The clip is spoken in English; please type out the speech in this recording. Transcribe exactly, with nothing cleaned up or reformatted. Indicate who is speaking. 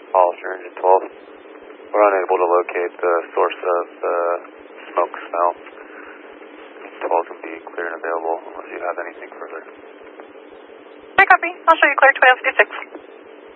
Speaker 1: Hollister, engine twelve. We're unable to locate the source of the smoke smell. twelve can be clear and available unless you have anything further.
Speaker 2: Okay, copy. I'll show you clear to Toyota fifty-six.